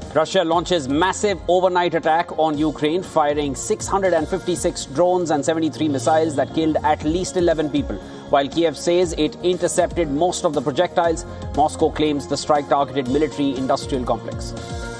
Russia launches massive overnight attack on Ukraine, firing 656 drones and 73 missiles that killed at least 11 people. While Kiev says it intercepted most of the projectiles, Moscow claims the strike targeted military-industrial complex.